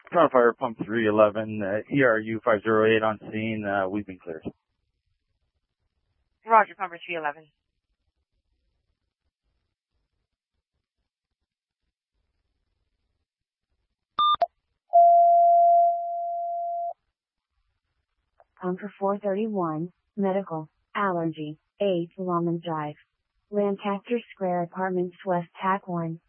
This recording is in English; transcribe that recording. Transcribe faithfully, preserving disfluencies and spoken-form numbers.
Toronto Fire Pump three eleven, uh, E R U five zero eight on scene. Uh, we've been cleared. Roger, Pumper three eleven. Pumper four thirty-one, Medical, Allergy, eight Longman Drive. Lancaster Square Apartments West Tac one.